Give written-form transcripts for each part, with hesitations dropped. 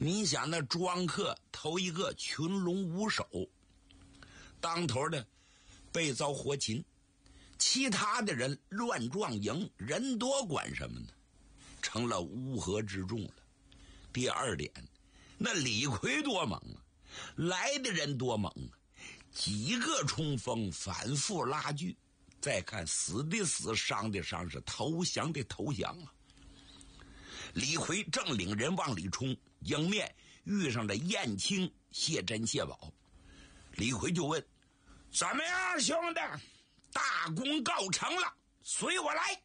你想那庄客头一个群龙无首，当头的被遭活擒，其他的人乱撞营，人多管什么呢？成了乌合之众了。第二点，那李逵多猛啊，来的人多猛啊，几个冲锋，反复拉锯。再看死的死，伤的伤，是投降的投降啊。李逵正领人往里冲，迎面遇上了燕青、谢珍、谢宝。李逵就问：怎么样，兄弟？大功告成了，随我来。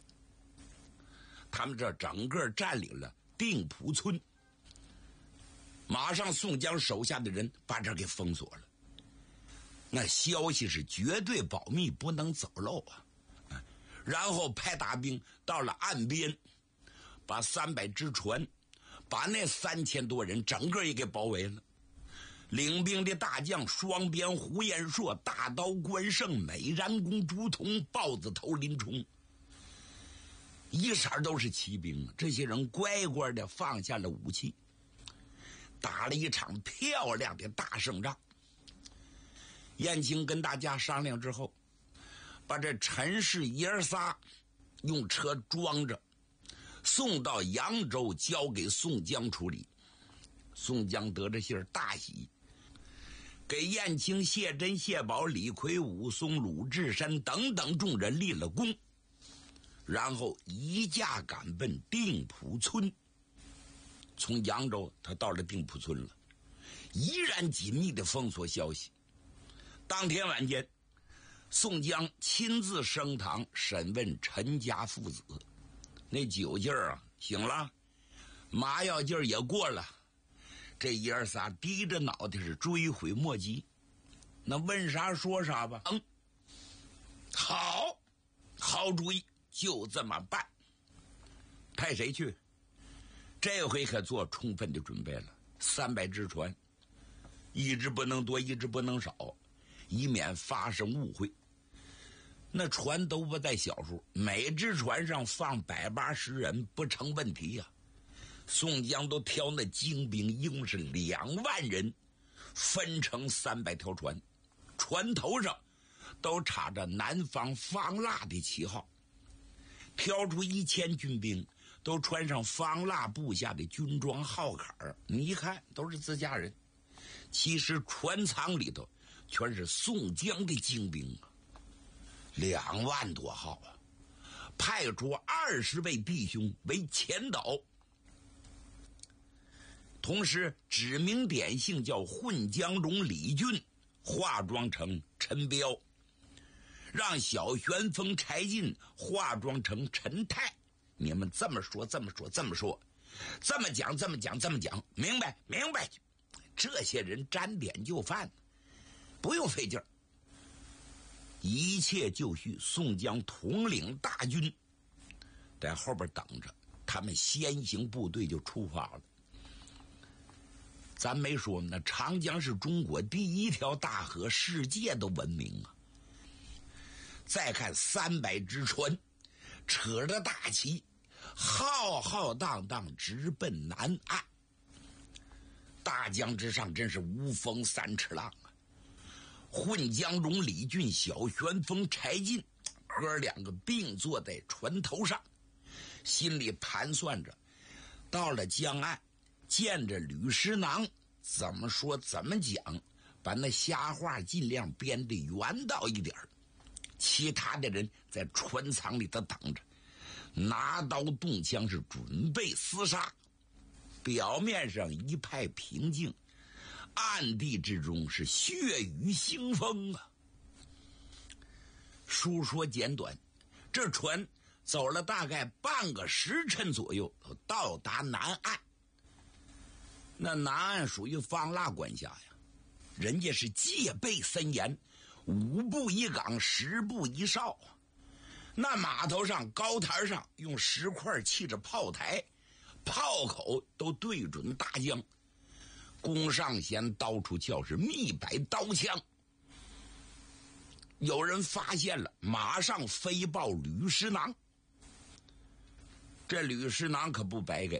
他们这整个占领了定浦村，马上宋江手下的人把这给封锁了。那消息是绝对保密，不能走漏啊！然后派大兵到了岸边，把300只船，把那3000多人整个也给包围了。领兵的大将双鞭胡延硕、大刀关胜、美髯公朱仝、豹子头林冲，一色都是骑兵。这些人乖乖的放下了武器，打了一场漂亮的大胜仗。燕青跟大家商量之后，把这陈氏爷儿仨用车装着送到扬州，交给宋江处理。宋江得着信儿大喜，给燕青、谢珍、谢宝、李逵、武松、鲁智深等等众人立了功，然后一驾赶奔定浦村。从扬州他到了定浦村了，依然紧密的封锁消息。当天晚间，宋江亲自升堂审问陈家父子。那酒劲儿啊醒了，麻药劲儿也过了，这爷儿仨低着脑袋是追悔莫及。那问啥说啥吧。好主意，就这么办。派谁去？这回可做充分的准备了。300只船，一只不能多，一只不能少，以免发生误会。那船都不在小数，每只船上放180人不成问题呀。宋江都挑那精兵，一共是2万人，分成300条船，船头上都插着南方方腊的旗号，挑出1000军兵，都穿上方腊部下的军装号坎儿。你一看都是自家人，其实船舱里头全是宋江的精兵啊，2万多号啊！派出20位弟兄为前导，同时指名点姓叫混江龙李俊化妆成陈彪，让小旋风柴进化妆成陈泰。你们这么说，这么说，这么说，这么讲，这么讲，这么讲，明白？明白。这些人沾点就范，不用费劲儿。一切就绪，宋江统领大军在后边等着，他们先行部队就出发了。咱没说呢，长江是中国第一条大河，世界都闻名啊。再看300只船，扯着大旗，浩浩荡荡直奔南岸。大江之上真是无风3尺浪啊！混江龙李俊、小旋风柴进哥2个并坐在船头上，心里盘算着，到了江岸见着吕师囊怎么说怎么讲，把那瞎话尽量编得圆道一点，其他的人在船舱里头等着，拿刀动枪是准备厮杀。表面上一派平静，暗地之中是血雨腥风啊。书说简短，这船走了大概半个时辰左右，到达南岸。那南岸属于方腊管辖呀，人家是戒备森严，5步一岗，10步一哨。那码头上高台上用石块砌着炮台，炮口都对准大江，弓上弦，刀出鞘，是密摆刀枪。有人发现了，马上飞报吕师囊。这吕师囊可不白给，